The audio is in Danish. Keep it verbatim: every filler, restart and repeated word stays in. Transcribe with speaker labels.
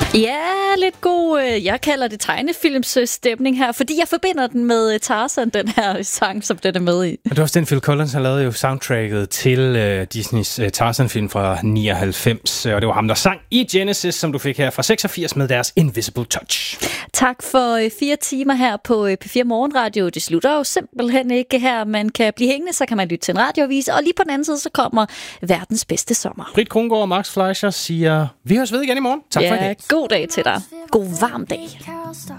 Speaker 1: Ja, lidt god, jeg kalder det tegnefilmsstemning her, fordi jeg forbinder den med Tarzan, den her sang, som den er med i.
Speaker 2: Og det var også den, Phil Collins har lavet jo soundtracket til uh, Disneys uh, Tarzan-film fra nioghalvfems, og det var ham, der sang i Genesis, som du fik her fra seksogfirs med deres Invisible Touch.
Speaker 1: Tak for uh, fire timer her på uh, P fire Morgenradio. Det slutter jo simpelthen ikke her. Man kan blive hængende, så kan man lytte til en radioavis, og lige på den anden side, så kommer verdens bedste sommer.
Speaker 2: Britt Krongaard og Max Fleischer siger, vi høres ved igen i morgen. Tak
Speaker 1: ja,
Speaker 2: for i dag.
Speaker 1: God dag til dig. God varm dag.